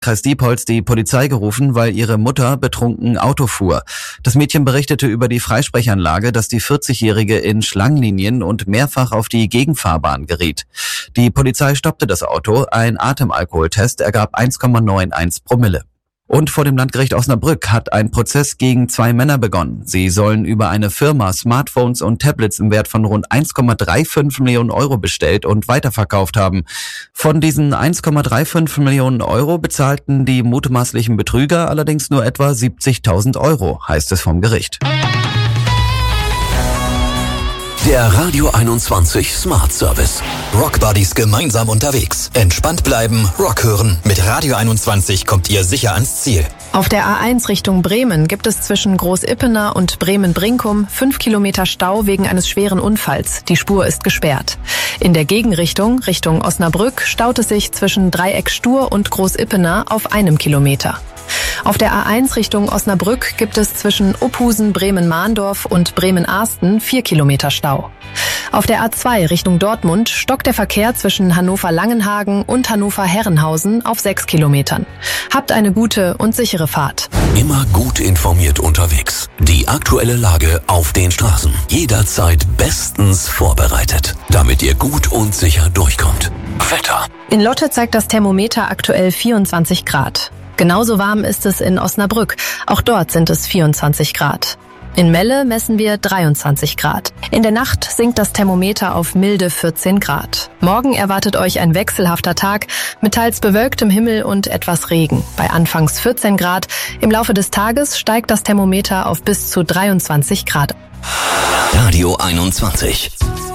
Kreis Diepholz die Polizei gerufen, weil ihre Mutter betrunken Auto fuhr. Das Mädchen berichtete über die Freisprechanlage, dass die 40-Jährige in Schlangenlinien und mehrfach auf die Gegenfahrbahn geriet. Die Polizei stoppte das Auto, ein Atemalkoholtest ergab 1,91 Promille. Und vor dem Landgericht Osnabrück hat ein Prozess gegen 2 Männer begonnen. Sie sollen über eine Firma Smartphones und Tablets im Wert von rund 1,35 Millionen Euro bestellt und weiterverkauft haben. Von diesen 1,35 Millionen Euro bezahlten die mutmaßlichen Betrüger allerdings nur etwa 70.000 Euro, heißt es vom Gericht. Der Radio 21 Smart Service. Rock Buddies gemeinsam unterwegs. Entspannt bleiben, Rock hören. Mit Radio 21 kommt ihr sicher ans Ziel. Auf der A1 Richtung Bremen gibt es zwischen Groß-Ippener und Bremen-Brinkum 5 Kilometer Stau wegen eines schweren Unfalls. Die Spur ist gesperrt. In der Gegenrichtung, Richtung Osnabrück, staut es sich zwischen Dreieck Stur und Groß-Ippener auf 1 Kilometer. Auf der A1 Richtung Osnabrück gibt es zwischen Ophusen, Bremen-Mahndorf und Bremen-Arsten 4 Kilometer Stau. Auf der A2 Richtung Dortmund stockt der Verkehr zwischen Hannover-Langenhagen und Hannover-Herrenhausen auf 6 Kilometern. Habt eine gute und sichere Fahrt. Immer gut informiert unterwegs. Die aktuelle Lage auf den Straßen. Jederzeit bestens vorbereitet, damit ihr gut und sicher durchkommt. Wetter. In Lotte zeigt das Thermometer aktuell 24 Grad. Genauso warm ist es in Osnabrück. Auch dort sind es 24 Grad. In Melle messen wir 23 Grad. In der Nacht sinkt das Thermometer auf milde 14 Grad. Morgen erwartet euch ein wechselhafter Tag mit teils bewölktem Himmel und etwas Regen. Bei anfangs 14 Grad. Im Laufe des Tages steigt das Thermometer auf bis zu 23 Grad. Radio 21.